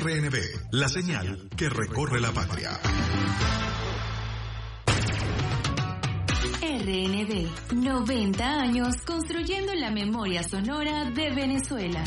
RNB, la señal que recorre la patria. RNB, 90 años construyendo la memoria sonora de Venezuela.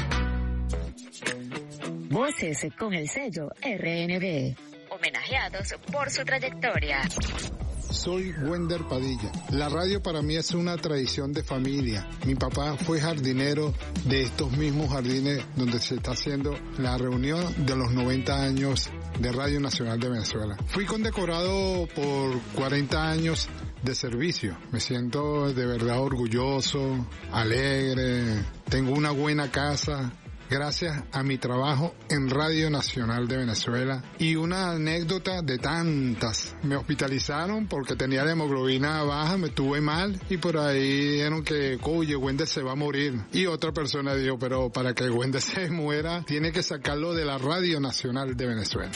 Voces con el sello RNB, homenajeados por su trayectoria. Soy Wender Padilla. La radio para mí es una tradición de familia. Mi papá fue jardinero de estos mismos jardines donde se está haciendo la reunión de los 90 años de Radio Nacional de Venezuela. Fui condecorado por 40 años de servicio. Me siento de verdad orgulloso, alegre, tengo una buena casa. Gracias a mi trabajo en Radio Nacional de Venezuela. Y una anécdota de tantas. Me hospitalizaron porque tenía la hemoglobina baja, me tuve mal y por ahí dijeron que, oye, Wender se va a morir. Y otra persona dijo, pero para que Wender se muera, tiene que sacarlo de la Radio Nacional de Venezuela.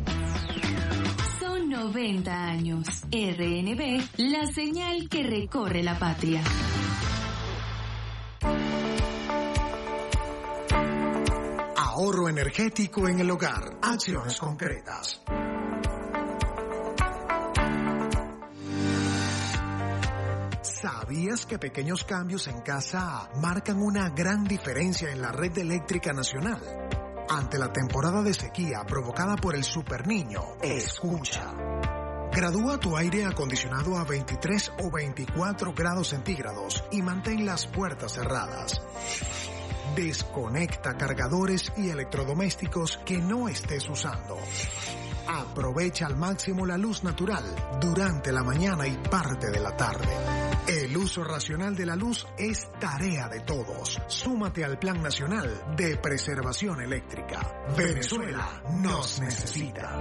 Son 90 años. RNB, la señal que recorre la patria. Ahorro energético en el hogar. Acciones concretas. ¿Sabías que pequeños cambios en casa marcan una gran diferencia en la red eléctrica nacional? Ante la temporada de sequía provocada por el superniño, escucha. Gradúa tu aire acondicionado a 23 o 24 grados centígrados y mantén las puertas cerradas. Desconecta cargadores y electrodomésticos que no estés usando. Aprovecha al máximo la luz natural durante la mañana y parte de la tarde. El uso racional de la luz es tarea de todos. Súmate al Plan Nacional de Preservación Eléctrica. Venezuela nos necesita.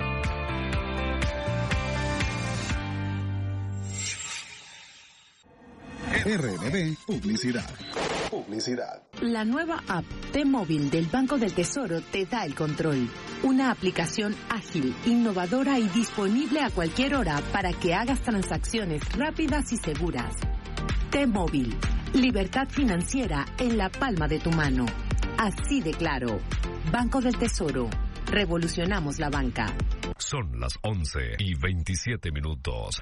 RNB Publicidad. La nueva app T-Móvil del Banco del Tesoro te da el control. Una aplicación ágil, innovadora y disponible a cualquier hora para que hagas transacciones rápidas y seguras. T-Móvil, libertad financiera en la palma de tu mano. Así de claro. Banco del Tesoro. Revolucionamos la banca. Son las 11:27.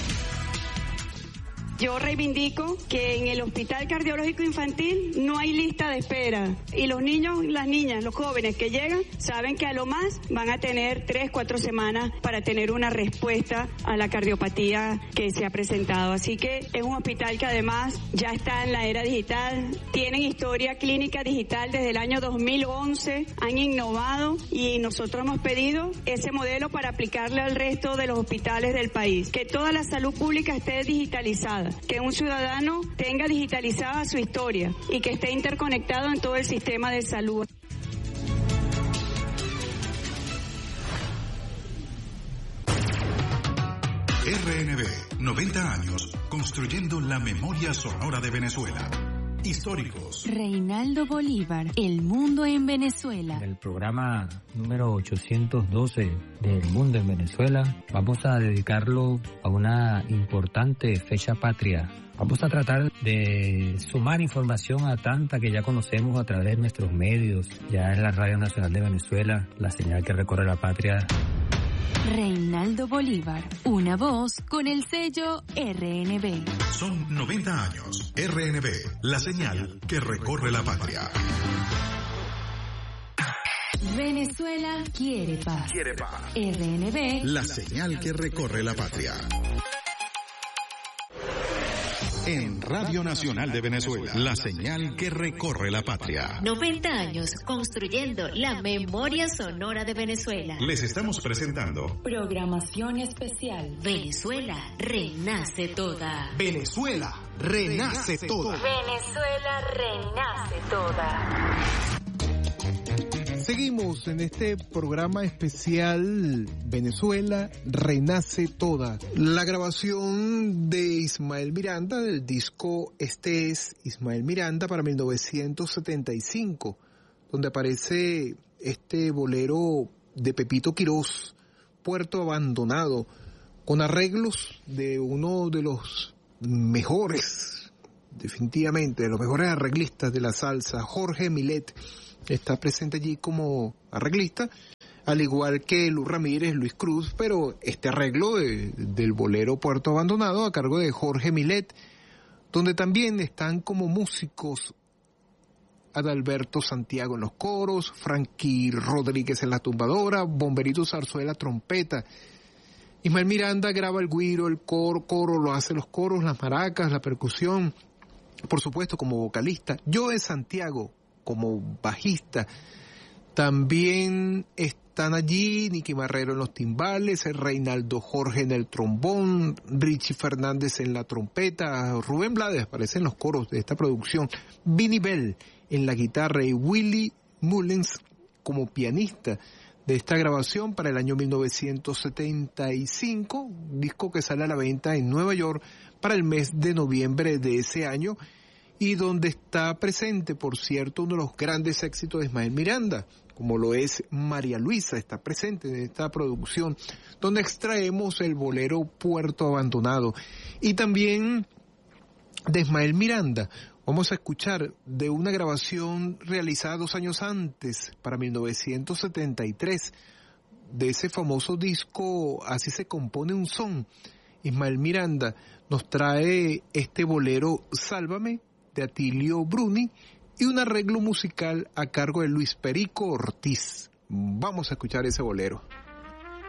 Yo reivindico que en el Hospital Cardiológico Infantil no hay lista de espera y los niños, las niñas, los jóvenes que llegan saben que a lo más van a tener 3-4 semanas para tener una respuesta a la cardiopatía que se ha presentado. Así que es un hospital que además ya está en la era digital, tienen historia clínica digital desde el año 2011, han innovado y nosotros hemos pedido ese modelo para aplicarle al resto de los hospitales del país. Que toda la salud pública esté digitalizada. Que un ciudadano tenga digitalizada su historia y que esté interconectado en todo el sistema de salud. RNB, 90 años construyendo la memoria sonora de Venezuela. Históricos. Reinaldo Bolívar, El Mundo en Venezuela. En el programa número 812 del Mundo en Venezuela, vamos a dedicarlo a una importante fecha patria. Vamos a tratar de sumar información a tanta que ya conocemos a través de nuestros medios, ya en la Radio Nacional de Venezuela, la señal que recorre la patria. Reinaldo Bolívar, una voz con el sello RNB. Son 90 años. RNB, la señal que recorre la patria. Venezuela quiere paz. RNB, la señal que recorre la patria. En Radio Nacional de Venezuela, la señal que recorre la patria. 90 años construyendo la memoria sonora de Venezuela. Les estamos presentando programación especial. Venezuela renace toda. Venezuela renace toda. Venezuela renace toda. Seguimos en este programa especial Venezuela Renace Toda. La grabación de Ismael Miranda del disco Este es Ismael Miranda para 1975, donde aparece este bolero de Pepito Quirós, Puerto Abandonado, con arreglos de uno de los mejores, definitivamente, de los mejores arreglistas de la salsa, Jorge Millet. Está presente allí como arreglista al igual que Lu Ramírez, Luis Cruz, pero este arreglo del bolero Puerto Abandonado a cargo de Jorge Milet, donde también están como músicos Adalberto Santiago en los coros, Frankie Rodríguez en la tumbadora, Bomberito Zarzuela trompeta. Ismael Miranda graba el güiro, el coro lo hace los coros, las maracas, la percusión, por supuesto como vocalista. Joe Santiago como bajista. También están allí Nicky Marrero en los timbales, Reinaldo Jorge en el trombón, Richie Fernández en la trompeta, Rubén Blades aparece en los coros de esta producción, Vinnie Bell en la guitarra y Willie Mullins como pianista de esta grabación para el año 1975, disco que sale a la venta en Nueva York para el mes de noviembre de ese año y donde está presente, por cierto, uno de los grandes éxitos de Ismael Miranda, como lo es María Luisa, está presente en esta producción, donde extraemos el bolero Puerto Abandonado. Y también de Ismael Miranda vamos a escuchar de una grabación realizada 2 años antes, para 1973, de ese famoso disco Así se compone un son. Ismael Miranda nos trae este bolero Sálvame, de Atilio Bruni, y un arreglo musical a cargo de Luis Perico Ortiz. Vamos a escuchar ese bolero.